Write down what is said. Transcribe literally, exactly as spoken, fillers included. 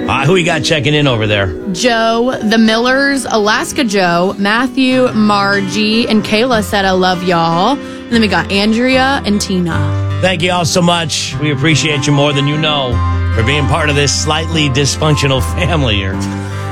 Uh, who you got checking in over there? Joe, the Millers, Alaska Joe, Matthew, Margie, and Kayla said, I love y'all. And then we got Andrea and Tina. Thank you all so much. We appreciate you more than you know for being part of this slightly dysfunctional family here.